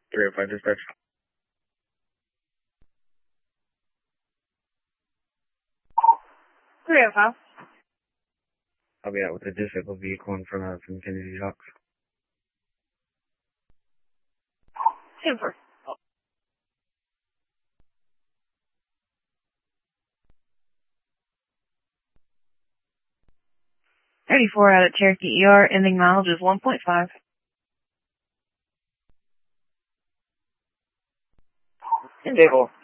305 dispatch. I'll be out with a disabled vehicle in front of from Kennedy Docks. Super. 34 out at Cherokee ER, ending mileage is 1.5. Stable.